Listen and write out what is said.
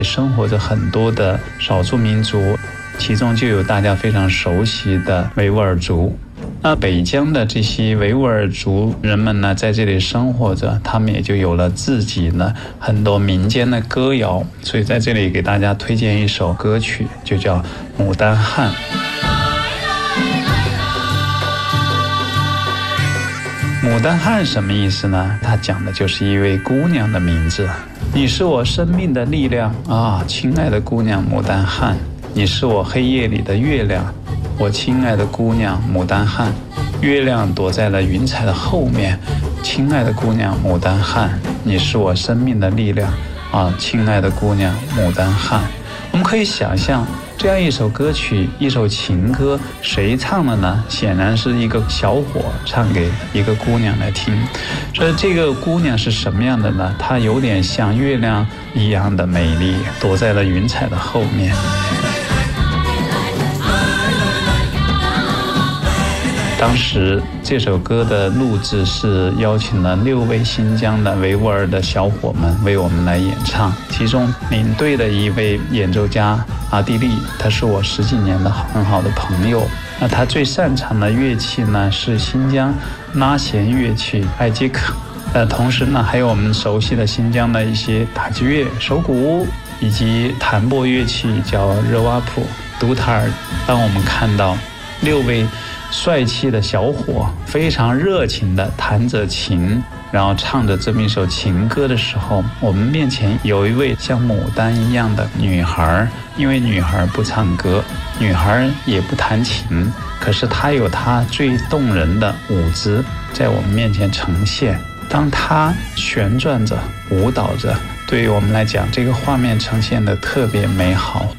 生活着很多的少数民族，其中就有大家非常熟悉的维吾尔族。那北疆的这些维吾尔族人们呢，在这里生活着，他们也就有了自己呢很多民间的歌谣。所以在这里给大家推荐一首歌曲，就叫《牡丹汉》。牡丹汉什么意思呢？它讲的就是一位姑娘的名字。你是我生命的力量啊，亲爱的姑娘牡丹汉。你是我黑夜里的月亮，我亲爱的姑娘牡丹汉。月亮躲在了云彩的后面，亲爱的姑娘牡丹汉。你是我生命的力量啊，亲爱的姑娘牡丹汉。我们可以想象这样一首歌曲，一首情歌，谁唱的呢？显然是一个小伙唱给一个姑娘来听。所以这个姑娘是什么样的呢？她有点像月亮一样的美丽，躲在了云彩的后面。当时这首歌的录制是邀请了6位新疆的维吾尔的小伙们为我们来演唱，其中领队的一位演奏家阿蒂利，他是我10几年的很好的朋友。那他最擅长的乐器呢是新疆拉弦乐器艾吉克，同时呢还有我们熟悉的新疆的一些打击乐手鼓，以及弹拨乐器叫热瓦普、杜塔尔。当我们看到6位帅气的小伙非常热情地弹着琴，然后唱着这么一首情歌的时候，我们面前有一位像牡丹一样的女孩。因为女孩不唱歌，女孩也不弹琴，可是她有她最动人的舞姿在我们面前呈现。当她旋转着舞蹈着，对于我们来讲，这个画面呈现的特别美好。